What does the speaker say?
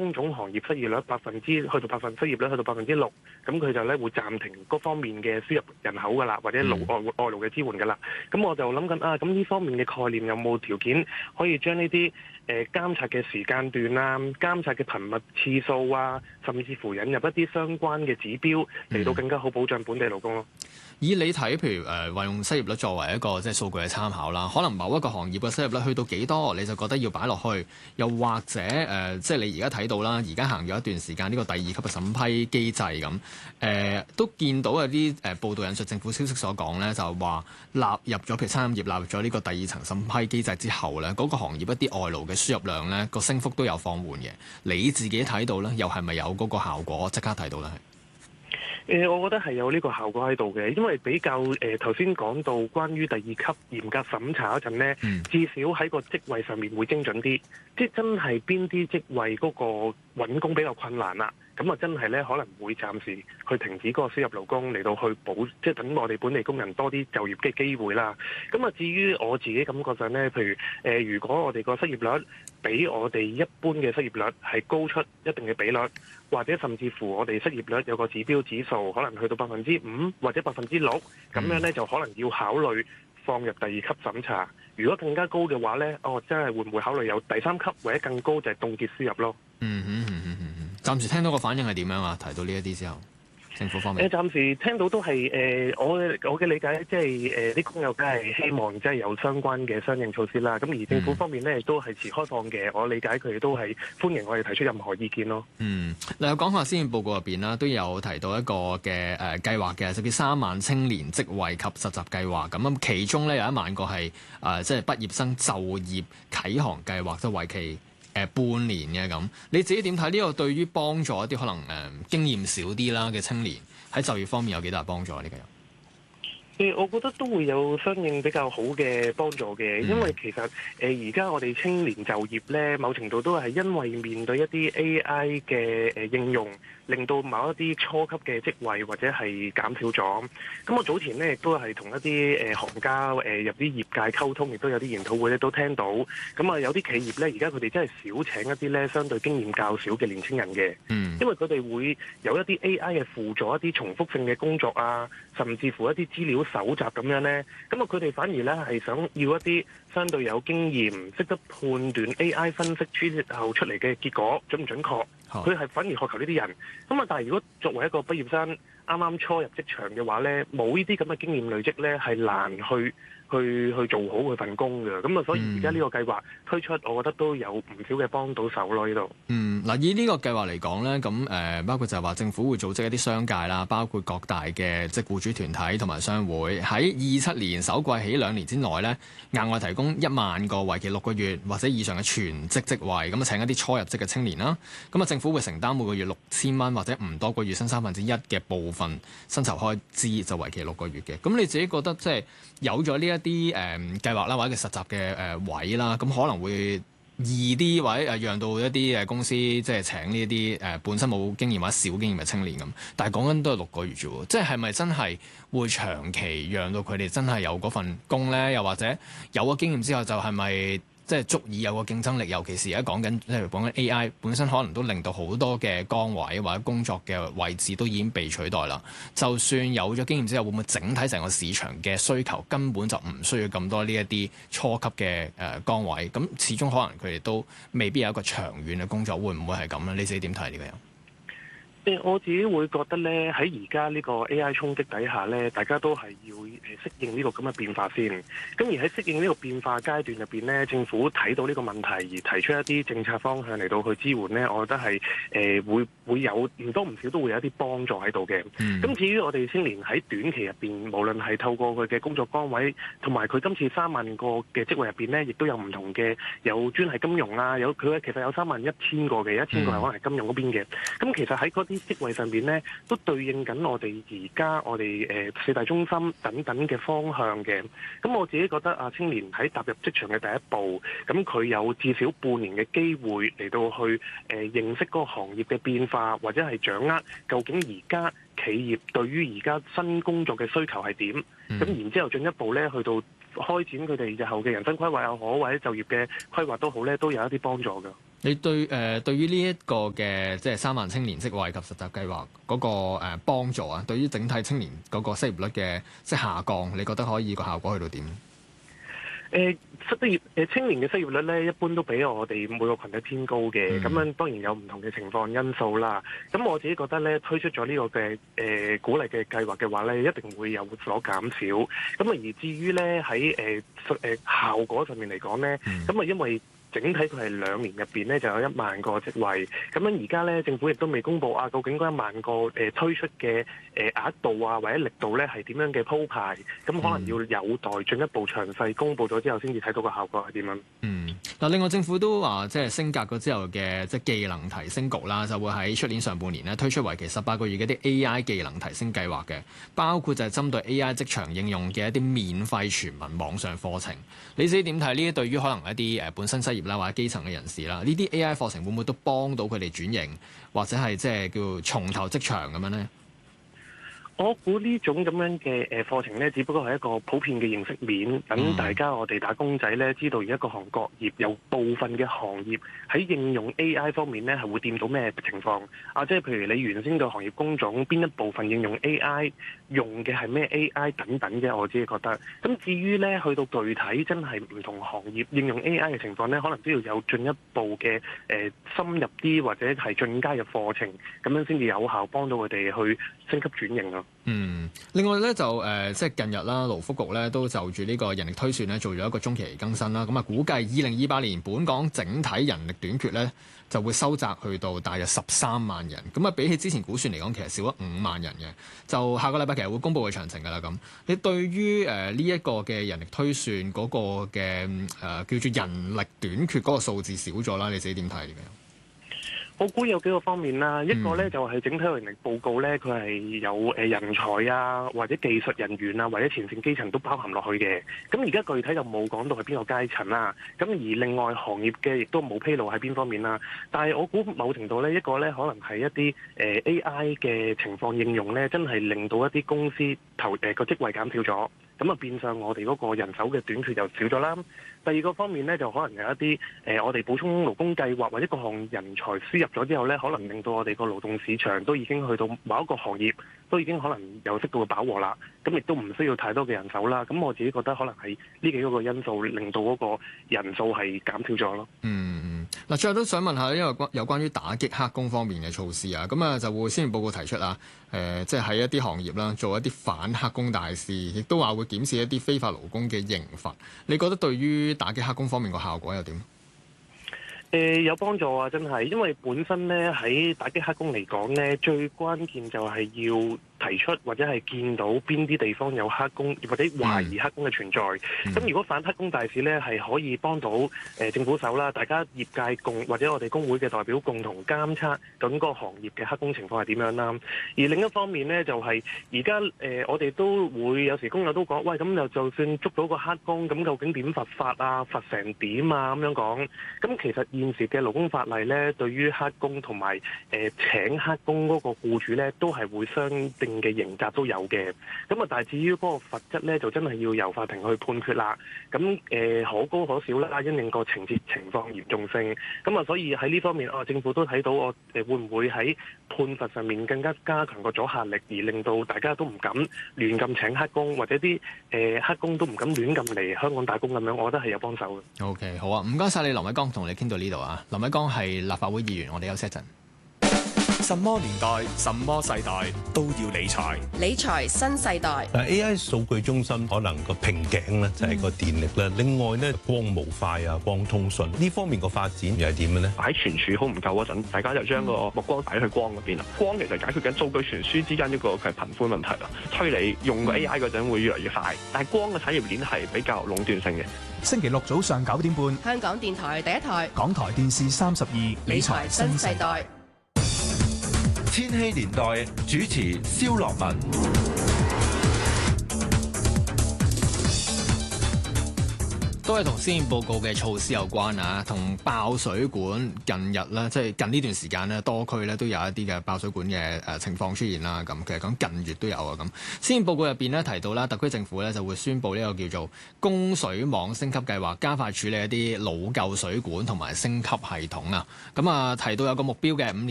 工種行業失業率6%，咁佢就咧會暫停嗰方面嘅輸入人口噶啦，或者外勞嘅支援噶啦。咁我就諗緊咁呢方面嘅概念有冇條件可以將呢啲監察嘅時間段啊、監察嘅頻密次數啊，甚至乎引入一啲相關嘅指標嚟到更加好保障本地勞工咯。 以你睇，譬如話用失業率作為一個即係數據嘅參考啦，可能某一個行業嘅失業率去到幾多，你就覺得要擺落去，又或者即係你而家睇到啦，而家行咗一段時間呢個第二級嘅審批機制咁，都見到有啲報道引述政府消息所講咧，就話納入咗譬如餐飲業納入咗呢個第二層審批機制之後咧，嗰個行業一啲外勞嘅輸入量咧個升幅都有放緩嘅。你自己睇到咧，又係咪有嗰個效果？即刻睇到咧？ 我覺得係有呢個效果喺度嘅，因為比較頭先講到關於第二級嚴格審查嗰陣呢，至少喺個職位上面會精準啲，即係真係邊啲職位嗰個揾工比較困難啦。咁啊，真係咧可能會暫時去停止嗰個輸入勞工嚟到去即係等我哋本地工人多啲就業嘅機會啦。咁啊，至於我自己感覺上咧，譬如如果我哋個失業率比我哋一般嘅失業率係高出一定嘅比率，或者甚至乎我哋失業率有個指標指數可能去到5%或者6%，咁樣咧就可能要考慮放入第二級審查。如果更加高嘅話咧，真係會唔會考慮有第三級或者更高就係凍結輸入咯？ 暫時聽到個反應係點樣啊？提到呢一啲之後，政府方面暫時聽到都係我嘅理解，即係啲工友梗係希望即係有相關嘅相應措施啦。咁而政府方面咧，亦都係持開放嘅。我理解佢哋都係歡迎我哋提出任何意見咯。 你有講下施政報告入邊啦，都有提到一個嘅計劃嘅，就叫3萬青年職位及實習計劃。咁其中咧有1萬個係即係畢業生就業啟航計劃，即係為期半年嘅咁，你自己點睇呢個對於幫助一啲可能經驗少啲啦嘅青年喺就業方面有幾大幫助呢？ 我覺得都會有相應比較好嘅幫助嘅，因為其實而家我哋青年就業咧，某程度都係因為面對一啲 AI 嘅應用，令到某一啲初級嘅職位或者係減少咗。咁我早前咧亦都係同一啲行家入啲業界溝通，亦都有啲研討會咧都聽到。咁啊有啲企業咧，而家佢哋真係少請一啲咧相對經驗較少嘅年輕人嘅，因為佢哋會有一啲 AI 嘅輔助一啲重複性嘅工作啊，甚至乎一啲資料搜集咁樣呢，咁啊佢哋反而咧係想要一啲相對有經驗、識得判斷 AI 分析之後出嚟嘅結果準唔準確，佢係反而渴求呢啲人。咁啊，但係如果作為一個畢業生啱啱初入職場嘅話呢，冇呢啲咁嘅經驗累積呢，係難去做好佢份工嘅。咁啊，所以而家呢個計劃推出，我覺得都有唔少嘅幫到手咯呢度。 嗱，以呢個計劃嚟講咧，咁包括就係話政府會組織一啲商界啦，包括各大嘅即係僱主團體同埋商會，喺27年首季起2年之內咧，額外提供1萬個為期6個月或者以上嘅全職職位，咁啊請一啲初入職嘅青年啦。咁啊政府會承擔每個月6000蚊或者唔多個月薪1/3嘅部分薪酬開支，就為期6個月嘅。咁你自己覺得即係有咗呢一啲計劃啦，或者嘅實習嘅位啦，咁可能會易啲或者讓到一啲公司即係請呢一啲本身冇經驗或者少經驗嘅青年咁，但係講緊都係6個月啫喎，即係咪真係會長期讓到佢哋真係有嗰份工咧？又或者有咗經驗之後就係咪即係足以有個競爭力？尤其是而家講緊例如講緊 AI 本身可能都令到好多嘅崗位或者工作嘅位置都已經被取代啦。就算有咗經驗之後，會唔會整體成個市場嘅需求根本就唔需要咁多呢一啲初級嘅崗位？咁始終可能佢哋都未必有一個長遠嘅工作，會唔會係咁咧？你自己點睇呢個？ 我自己會覺得咧，喺而家呢個 AI 衝擊底下咧，大家都係要適應呢個咁嘅變化先。咁而喺適應呢個變化階段入邊咧，政府睇到呢個問題而提出一啲政策方向嚟到去支援咧，我覺得係會有唔多唔少都會有一啲幫助喺度嘅。咁至於我哋青年喺短期入邊，無論係透過佢嘅工作崗位，同埋佢今次3萬個嘅職位入邊咧，亦都有唔同嘅，有專係金融啊，佢其實有31000個嘅，1000個係可能係金融嗰邊嘅。咁其實喺嗰啲職位上邊咧，都對應緊我哋而家我哋4大中心等等嘅方向嘅。咁我自己覺得青年喺踏入職場嘅第一步，咁佢有至少半年嘅機會嚟到去認識嗰個行業嘅變化，或者係掌握究竟而家企業對於而家新工作嘅需求係點。咁然之後進一步咧，去到開展佢哋日後嘅人生規劃又好，或者就業嘅規劃都好咧，都有一啲幫助㗎。 你對於呢一個嘅即係3萬青年職位及實習計劃嗰個幫助啊，對於整體青年嗰個失業率嘅即係下降，你覺得可以個效果去到點？ 青年嘅失業率咧，一般都比我哋每個群體偏高嘅。咁樣當然有唔同嘅情況因素啦。咁我自己覺得咧，推出咗呢個嘅鼓勵嘅計劃嘅話咧，一定會有所減少。咁啊，而至於咧喺效果上面嚟講咧，咁啊因為整體佢係2年入邊咧就有1萬個職位，咁樣而家咧政府亦都未公布啊，究竟嗰1萬個推出嘅額度啊或者力度咧係點樣嘅鋪排，咁可能要有待進一步詳細公布咗之後，先至睇到個效果係點樣。 嗱，另外政府都話即係升格咗之後嘅即係技能提升局啦，就會喺出年上半年咧推出為期18個月嘅啲 AI 技能提升計劃嘅，包括就係針對 AI 職場應用嘅一啲免費全民網上課程。你自己點睇呢啲對於可能一啲本身失業啦或者基層嘅人士啦，呢啲 AI 課程會唔會都幫到佢哋轉型，或者係即係叫重投職場咁樣呢？ 我估呢種咁樣嘅課程呢，只不過係一個普遍嘅認識面，等大家我哋打工仔呢，知道而家各行各業有部分嘅行業喺應用 AI 方面呢係會掂到咩情況啊？即係譬如你原先嘅行業工種邊一部分應用 AI，用嘅係咩 AI 等等嘅，我自己覺得。咁至於呢，去到具體真係唔同行業應用 AI 嘅情況呢，可能都要有進一步嘅深入啲或者係進階嘅課程，咁樣先至有效幫到佢哋去升級轉型咯。 另外咧就即係近日啦，勞福局咧都就住呢個人力推算咧做咗一個中期更新啦。咁啊，估計2028年本港整體人力短缺咧就會收窄去到大約13萬人。咁啊，比起之前估算嚟講，其實少咗5萬人嘅。就下個禮拜其實會公布嘅詳情㗎啦。咁你對於呢一個嘅人力推算嗰個嘅叫做人力短缺嗰個數字少咗啦，你自己點睇嘅？ 我估有幾個方面啦，一個咧就係整體人力報告咧，佢係有人才啊，或者技術人員啊，或者前線基層都包含落去嘅。咁而家具體就冇講到係邊個階層啦。咁而另外行業嘅亦都冇披露喺邊方面啦。但係我估某程度咧，一個咧可能係一啲AI 嘅情況應用咧，真係令到一啲公司個職位減少咗。咁啊，變相我哋嗰個人手嘅短缺就少咗啦。第二個方面咧，就可能有一啲我哋補充勞工計劃或者各項人才輸入咗之後咧，可能令到我哋個勞動市場都已經去到某一個行業都已經可能有適度嘅飽和啦。咁亦都唔需要太多嘅人手啦。咁我自己覺得可能係呢幾個因素令到嗰個人數係減少咗咯。 嗱，最後都想問下，因為有關於打擊黑工方面嘅措施啊，咁啊就會施政報告提出啊，即係喺一啲行業啦，做一啲反黑工大使，亦都話會檢視一啲非法勞工嘅刑罰。你覺得對於打擊黑工方面個效果又點？ 有幫助啊！真係，因為本身咧喺打擊黑工嚟講咧，最關鍵就係要提出或者係見到邊啲地方有黑工或者懷疑黑工嘅存在。咁如果反黑工大使咧係可以幫到政府手啦，大家業界或者我哋工會嘅代表共同監測咁個行業嘅黑工情況係點樣啦。而另一方面咧就係而家我哋都會有時工友都講，喂，咁就算捉到個黑工，咁究竟點罰法啊？罰成點啊？咁樣講。咁其實現時嘅勞工法例咧，對於黑工同埋請黑工嗰個僱主咧，都係會相定嘅刑責都有嘅。咁啊，但係至於嗰個罰則咧，就真係要由法庭去判決啦。咁可高可少啦，因應個情節情況嚴重性。咁啊，所以喺呢方面政府都睇到我會唔會喺判罰上面更加加強個阻嚇力，而令到大家都唔敢亂咁請黑工，或者啲黑工都唔敢亂咁嚟香港打工咁樣，我覺得係有幫手嘅。 OK， 好啊，唔該晒你，林偉江，同你傾到呢度啊。林偉江係立法會議員，我哋休息一陣。 什麼年代、什麼世代都要理財。 理財新世代。 AI 數據中心可能個瓶頸咧就係個電力啦。另外咧，光模塊啊、光通訊呢方面個發展又係點嘅咧？ 擺存儲好唔夠嗰陣，大家就將個目光擺去光嗰邊啦。光其實解決緊數據傳輸之間一個係頻寬問題啦。推理用個 AI 嗰陣會越嚟越快，但係光嘅產業鏈係比較壟斷性嘅。 星期六早上9點半， 香港電台第一台， 港台電視32，理財新世代。 千禧年代主持蕭樂文。 都係同施政報告嘅措施有關啊，同爆水管近日咧，即係近呢段時間咧，多區咧都有一啲嘅爆水管嘅情況出現啦。咁其實講近月都有啊。咁施政報告入邊咧提到啦，特區政府咧就會宣布呢個叫做供水網升級計劃，加快處理一啲老舊水管同埋升級系統啊。咁啊提到有個目標嘅5年